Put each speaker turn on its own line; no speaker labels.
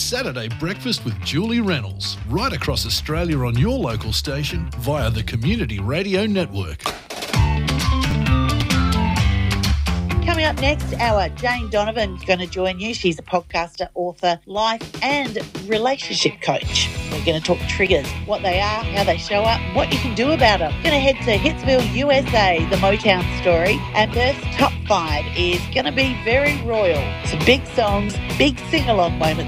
Saturday Breakfast with Julie Reynolds, right across Australia on your local station via the Community Radio Network.
Coming up next hour, Jane Donovan's going to join you. She's a podcaster, author, life and relationship coach. We're going to talk triggers, what they are, how they show up, what you can do about them. Going to head to Hitsville, USA, the Motown story. And Perth's top 5 is going to be very royal. Some big songs, big sing-along moments